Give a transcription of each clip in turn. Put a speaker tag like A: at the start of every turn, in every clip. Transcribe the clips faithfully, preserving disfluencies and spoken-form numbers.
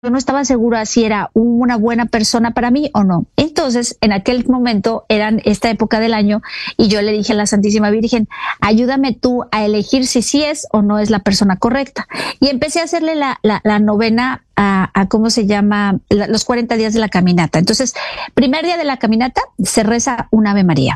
A: yo no estaba segura si era una buena persona para mí o no. Entonces, en aquel momento, era esta época del año, y yo le dije a la Santísima Virgen, ayúdame tú a elegir si sí es o no es la persona correcta. Y empecé a hacerle la, la, la novena a, a, ¿cómo se llama? La, los cuarenta días de la caminata. Entonces, primer día de la caminata, se reza un Ave María.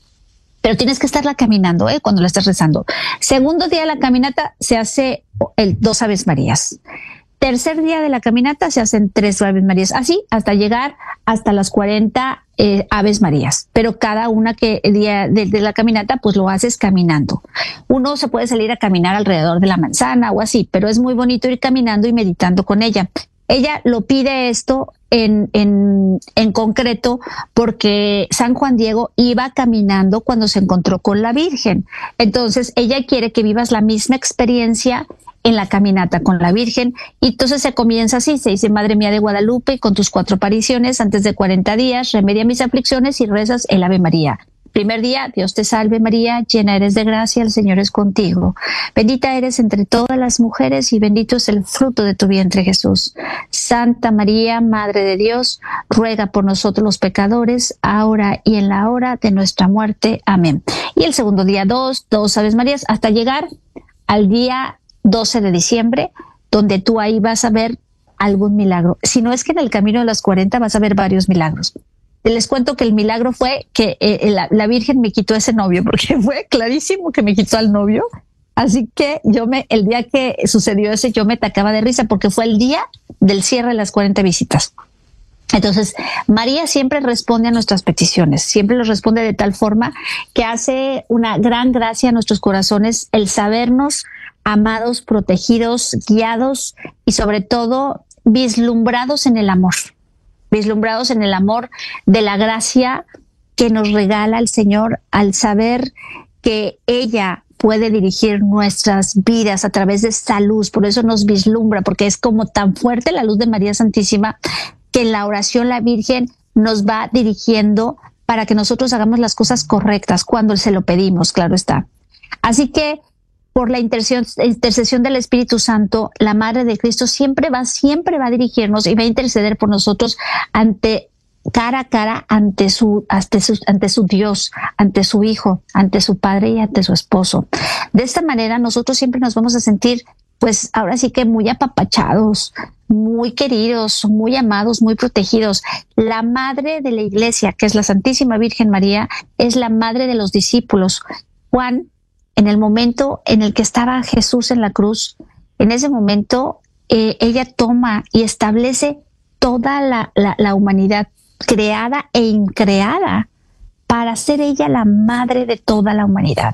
A: Pero tienes que estarla caminando, ¿eh? Cuando la estés rezando. Segundo día de la caminata, se hace el dos Aves Marías. Tercer día de la caminata se hacen tres Aves Marías, así hasta llegar hasta las cuarenta eh, Aves Marías. Pero cada una que día de, de la caminata, pues lo haces caminando. Uno se puede salir a caminar alrededor de la manzana o así, pero es muy bonito ir caminando y meditando con ella. Ella lo pide esto en, en, en concreto porque San Juan Diego iba caminando cuando se encontró con la Virgen. Entonces ella quiere que vivas la misma experiencia en la caminata con la Virgen, y entonces se comienza así, se dice: Madre mía de Guadalupe, con tus cuatro apariciones antes de cuarenta días, remedia mis aflicciones, y rezas el Ave María. Primer día, Dios te salve María, llena eres de gracia, el Señor es contigo. Bendita eres entre todas las mujeres y bendito es el fruto de tu vientre Jesús. Santa María, Madre de Dios, ruega por nosotros los pecadores, ahora y en la hora de nuestra muerte. Amén. Y el segundo día, dos, dos Aves Marías, hasta llegar al día doce de diciembre, donde tú ahí vas a ver algún milagro. Si no es que en el camino de las cuarenta vas a ver varios milagros. Les cuento que el milagro fue que eh, la, la Virgen me quitó ese novio, porque fue clarísimo que me quitó al novio. Así que yo me, el día que sucedió ese, yo me tacaba de risa, porque fue el día del cierre de las cuarenta visitas. Entonces, María siempre responde a nuestras peticiones, siempre los responde de tal forma que hace una gran gracia a nuestros corazones el sabernos amados, protegidos, guiados y sobre todo vislumbrados en el amor, vislumbrados en el amor de la gracia que nos regala el Señor al saber que ella puede dirigir nuestras vidas a través de esta luz. Por eso nos vislumbra, porque es como tan fuerte la luz de María Santísima que en la oración la Virgen nos va dirigiendo para que nosotros hagamos las cosas correctas cuando se lo pedimos, claro está. Así que por la intercesión del Espíritu Santo, la Madre de Cristo siempre va, siempre va a dirigirnos y va a interceder por nosotros ante cara a cara ante su, ante su, ante su Dios, ante su Hijo, ante su Padre y ante su Esposo. De esta manera nosotros siempre nos vamos a sentir, pues ahora sí que muy apapachados, muy queridos, muy amados, muy protegidos. La Madre de la Iglesia, que es la Santísima Virgen María, es la Madre de los discípulos. Juan, en el momento en el que estaba Jesús en la cruz, en ese momento eh, ella toma y establece toda la, la, la humanidad creada e increada para ser ella la madre de toda la humanidad.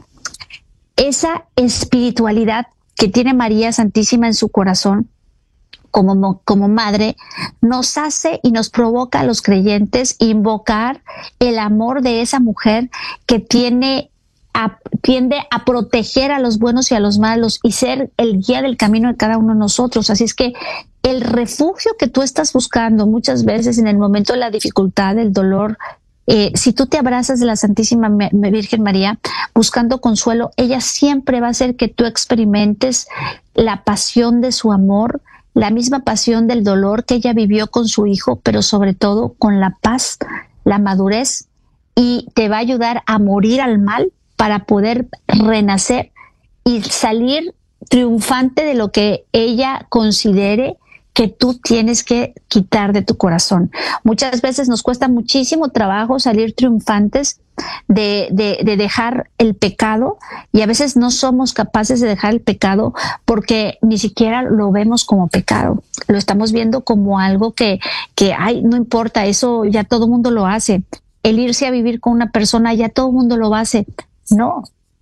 A: Esa espiritualidad que tiene María Santísima en su corazón como, como madre nos hace y nos provoca a los creyentes invocar el amor de esa mujer que tiene A, tiende a proteger a los buenos y a los malos y ser el guía del camino de cada uno de nosotros. Así es que el refugio que tú estás buscando muchas veces en el momento de la dificultad, del dolor, eh, si tú te abrazas de la Santísima Virgen María buscando consuelo, ella siempre va a hacer que tú experimentes la pasión de su amor, la misma pasión del dolor que ella vivió con su hijo, pero sobre todo con la paz, la madurez, y te va a ayudar a morir al mal para poder renacer y salir triunfante de lo que ella considere que tú tienes que quitar de tu corazón. Muchas veces nos cuesta muchísimo trabajo salir triunfantes de, de, de dejar el pecado, y a veces no somos capaces de dejar el pecado porque ni siquiera lo vemos como pecado. Lo estamos viendo como algo que, que ay, no importa, eso ya todo el mundo lo hace. El irse a vivir con una persona, ya todo el mundo lo hace. No,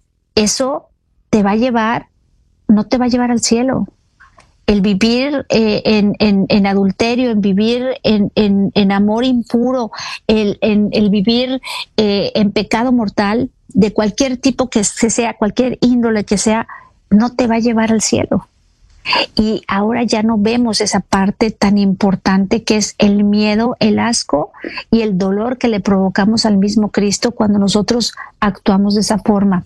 A: eso te va a llevar, no te va a llevar al cielo. El vivir eh, en, en, en adulterio, en vivir en, en, en amor impuro, el, en, el vivir eh, en pecado mortal de cualquier tipo que sea, cualquier índole que sea, no te va a llevar al cielo. Y ahora ya no vemos esa parte tan importante que es el miedo, el asco y el dolor que le provocamos al mismo Cristo cuando nosotros actuamos de esa forma.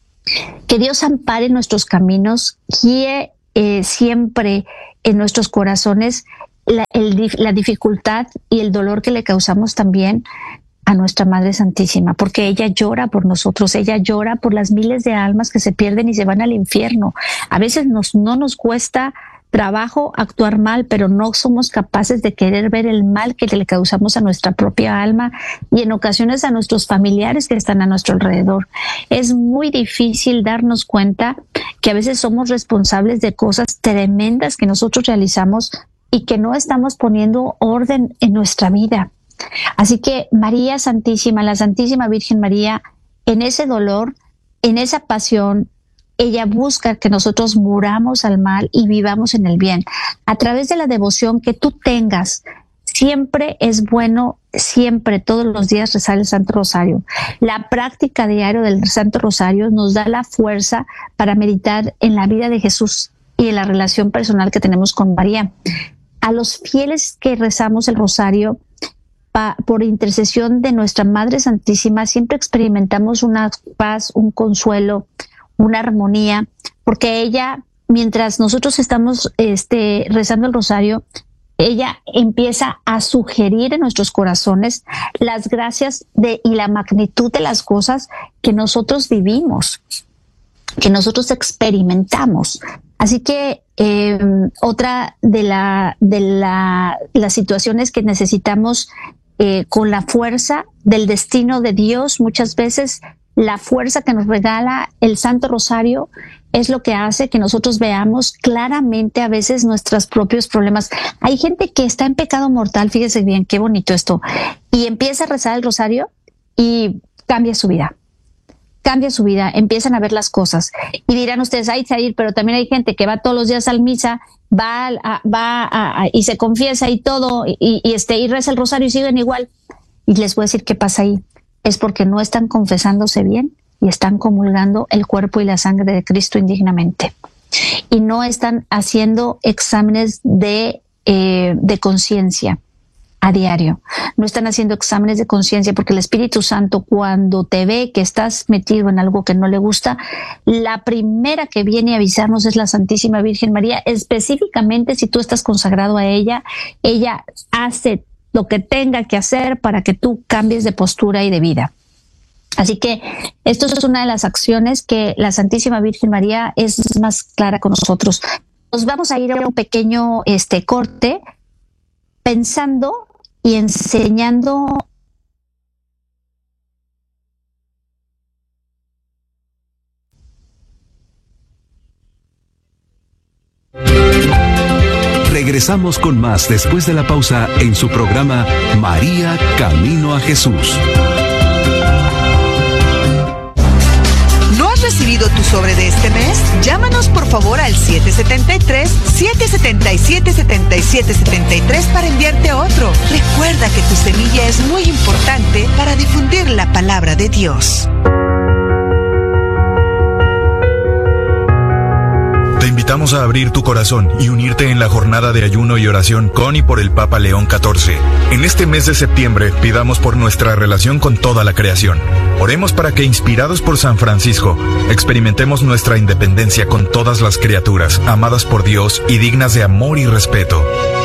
A: Que Dios ampare nuestros caminos, guíe eh, siempre en nuestros corazones la, el, la dificultad y el dolor que le causamos también a nuestra Madre Santísima, porque ella llora por nosotros, ella llora por las miles de almas que se pierden y se van al infierno. A veces nos, no nos cuesta trabajo actuar mal, pero no somos capaces de querer ver el mal que le causamos a nuestra propia alma y en ocasiones a nuestros familiares que están a nuestro alrededor. Es muy difícil darnos cuenta que a veces somos responsables de cosas tremendas que nosotros realizamos y que no estamos poniendo orden en nuestra vida. Así que María Santísima, la Santísima Virgen María, en ese dolor, en esa pasión, ella busca que nosotros muramos al mal y vivamos en el bien. A través de la devoción que tú tengas, siempre es bueno, siempre, todos los días rezar el Santo Rosario. La práctica diaria del Santo Rosario nos da la fuerza para meditar en la vida de Jesús y en la relación personal que tenemos con María. A los fieles que rezamos el Rosario, Pa, por intercesión de nuestra Madre Santísima, siempre experimentamos una paz, un consuelo, una armonía, porque ella, mientras nosotros estamos este, rezando el rosario, ella empieza a sugerir en nuestros corazones las gracias de, y la magnitud de las cosas que nosotros vivimos, que nosotros experimentamos. Así que eh, otra de, la, de la, las situaciones que necesitamos eh, con la fuerza del destino de Dios, muchas veces la fuerza que nos regala el Santo Rosario es lo que hace que nosotros veamos claramente a veces nuestros propios problemas. Hay gente que está en pecado mortal, fíjese bien, qué bonito esto, y empieza a rezar el rosario y cambia su vida. Cambia su vida, empiezan a ver las cosas. Y dirán ustedes, ay, Zair, pero también hay gente que va todos los días al misa, va, a, va a, a, y se confiesa y todo, y, y, este, y reza el rosario y siguen igual. Y les voy a decir qué pasa ahí. Es porque no están confesándose bien y están comulgando el cuerpo y la sangre de Cristo indignamente. Y no están haciendo exámenes de, eh, de conciencia a diario. No están haciendo exámenes de conciencia porque el Espíritu Santo, cuando te ve que estás metido en algo que no le gusta, la primera que viene a avisarnos es la Santísima Virgen María. Específicamente, si tú estás consagrado a ella, ella hace lo que tenga que hacer para que tú cambies de postura y de vida. Así que esto es una de las acciones que la Santísima Virgen María es más clara con nosotros. Nos vamos a ir a un pequeño este, corte pensando y enseñando
B: Regresamos con más después de la pausa en su programa María Camino a Jesús.
C: ¿No has recibido tu sobre de este mes? Llámanos por favor al siete siete tres, siete siete siete, siete siete siete tres para enviarte otro. Recuerda que tu semilla es muy importante para difundir la palabra de Dios.
D: Te invitamos a abrir tu corazón y unirte en la jornada de ayuno y oración con y por el Papa León catorce. En este mes de septiembre, pidamos por nuestra relación con toda la creación. Oremos para que, inspirados por San Francisco, experimentemos nuestra independencia con todas las criaturas, amadas por Dios y dignas de amor y respeto.